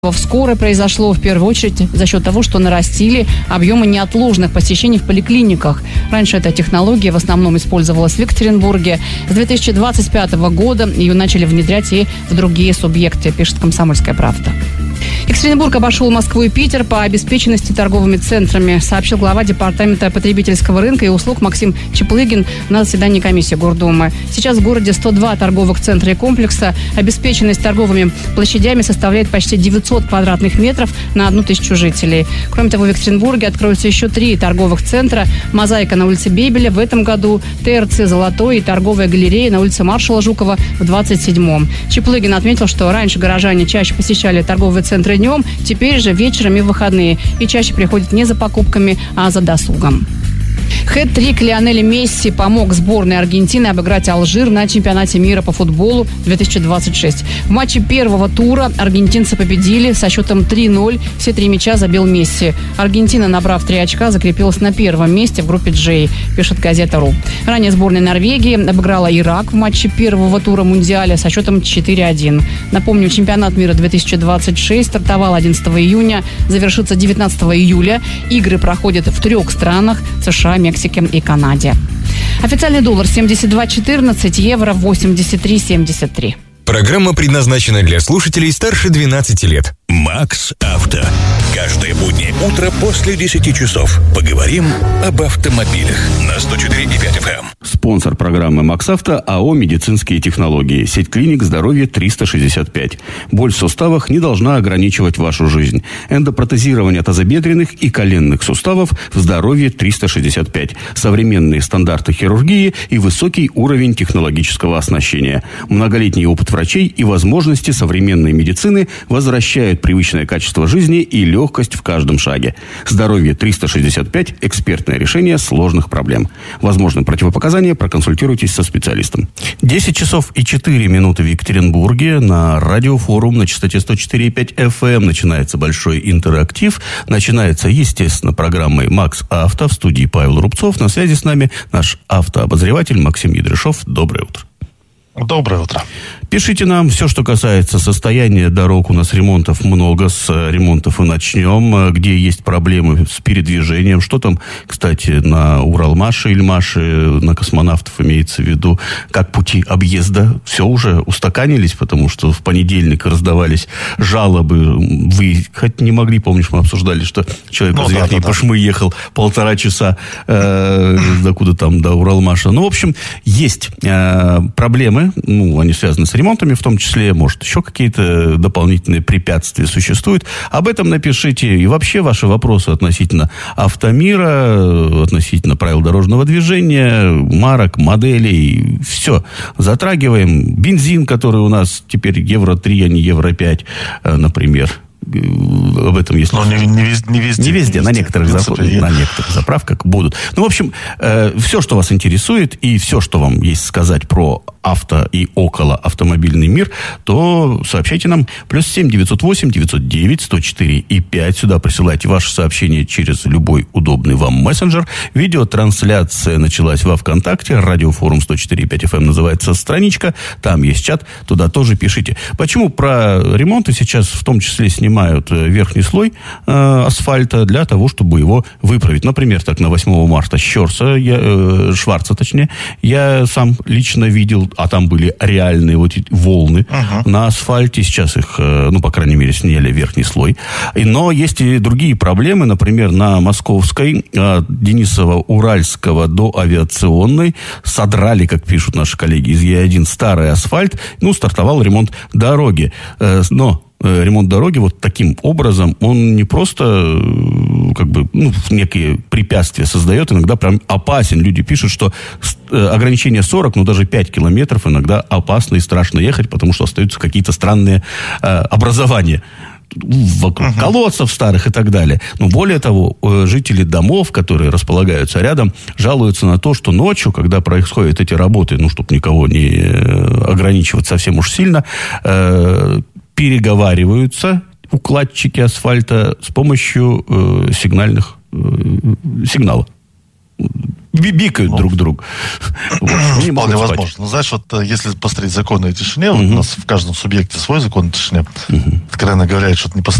Вскоре произошло в первую очередь за счет того, что нарастили объемы неотложных посещений в поликлиниках. Раньше эта технология в основном использовалась в Екатеринбурге. С 2025 года ее начали внедрять и в другие субъекты, пишет «Комсомольская правда». Екатеринбург обошел Москву и Питер по обеспеченности торговыми центрами, сообщил глава Департамента потребительского рынка и услуг Максим Чаплыгин на заседании комиссии Гордумы. Сейчас в городе 102 торговых центра и комплекса. Обеспеченность торговыми площадями составляет почти 900 квадратных метров на 1000 жителей. Кроме того, в Екатеринбурге откроются еще 3 торговых центра. «Мозаика» на улице Бебеля в этом году, ТРЦ «Золотой» и торговая галерея на улице маршала Жукова в 27-м. Чаплыгин отметил, что раньше горожане чаще посещали торговые центры днем, теперь же вечером и в выходные. И чаще приходят не за покупками, а за досугом. Хэт-трик Лионеля Месси помог сборной Аргентины обыграть Алжир на чемпионате мира по футболу 2026. В матче первого тура аргентинцы победили со счетом 3-0. Все 3 мяча забил Месси. Аргентина, набрав 3 очка, закрепилась на первом месте в группе Джей, пишет газета.ру. Ранее сборная Норвегии обыграла Ирак в матче первого тура Мундиаля со счетом 4-1. Напомню, чемпионат мира 2026 стартовал 11 июня, завершится 19 июля. Игры проходят в 3 странах – США, Мексике и Канаде. Официальный доллар 72.14, евро 83.73. Программа предназначена для слушателей старше 12 лет. Макс Авто. Каждое буднее утро после 10 часов. Поговорим об автомобилях на 104,5 FM. Спонсор программы Макс Авто АО «Медицинские технологии». Сеть клиник «Здоровье 365». Боль в суставах не должна ограничивать вашу жизнь. Эндопротезирование тазобедренных и коленных суставов в «Здоровье 365». Современные стандарты хирургии и высокий уровень технологического оснащения. Многолетний опыт врачей и возможности современной медицины возвращают привычное качество жизни и легкость в каждом шаге. «Здоровье 365» – экспертное решение сложных проблем. Возможны противопоказания, проконсультируйтесь со специалистом. 10 часов и 4 минуты в Екатеринбурге. На радиофорум на частоте 104,5 FM начинается большой интерактив. Начинается, естественно, программой «Макс Авто». В студии Павел Рубцов. На связи с нами наш автообозреватель Максим Ядрышов. Доброе утро. Доброе утро. Пишите нам все, что касается состояния дорог. У нас ремонтов много, с ремонтов и начнем. Где есть проблемы с передвижением. Что там, кстати, на Уралмаше, Ильмаше, на Космонавтов имеется в виду. Как пути объезда. Все уже устаканились, потому что в понедельник раздавались жалобы. Выехать не могли. Помнишь, мы обсуждали, что человек из Верхней Пышмы ехал 1,5 часа докуда там, до Уралмаша. Ну, в общем, есть проблемы. Ну, они связаны с ремонтами, в том числе, может, еще какие-то дополнительные препятствия существуют. Об этом напишите. И вообще ваши вопросы относительно автомира, относительно правил дорожного движения, марок, моделей, все затрагиваем. Бензин, который у нас теперь Евро-3, а не Евро-5, например. Об этом, если... Но не везде. На некоторых заправках будут. Ну, в общем, все, что вас интересует, и все, что вам есть сказать про авто и около автомобильный мир, то сообщайте нам. +7 908 909 104 и 5. Сюда присылайте ваши сообщения через любой удобный вам мессенджер. Видеотрансляция началась во ВКонтакте. Радиофорум 104,5 FM называется страничка. Там есть чат. Туда тоже пишите. Почему про ремонты сейчас в том числе снимают верхний слой асфальта для того, чтобы его выправить. Например, так на 8 марта Шварца, я сам лично видел, а там были реальные вот эти волны на асфальте. Сейчас их, по крайней мере, сняли верхний слой. Но есть и другие проблемы. Например, на Московской, от Денисово-Уральского до Авиационной содрали, как пишут наши коллеги из Е1, старый асфальт. Стартовал ремонт дороги. Но ремонт дороги вот таким образом, он не просто некие препятствия создает, иногда прям опасен. Люди пишут, что ограничение 40, даже 5 километров иногда опасно и страшно ехать, потому что остаются какие-то странные образования вокруг колодцев старых и так далее. Но более того, жители домов, которые располагаются рядом, жалуются на то, что ночью, когда происходят эти работы, чтобы никого не ограничивать совсем уж сильно, переговариваются укладчики асфальта с помощью сигналов. бибикают друг другу. Вполне возможно. Но знаешь, вот если посмотреть закон о тишине, вот у нас в каждом субъекте свой закон о тишине. Откровенно говоря, что-то не